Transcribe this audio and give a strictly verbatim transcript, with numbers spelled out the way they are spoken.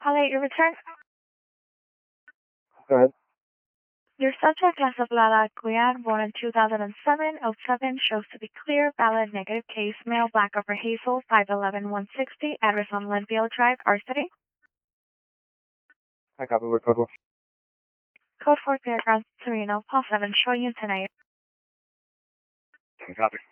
I'll your return. Go ahead. Your subject class of Lala Guyan, born in two thousand seven, oh seven, shows to be clear, valid, negative case, male, black, upper hazel, five eleven, one sixty, address on Linville Drive, R City. I copy word code one. Code four, paragraph three, no, Paul seven, showing you tonight. Copy.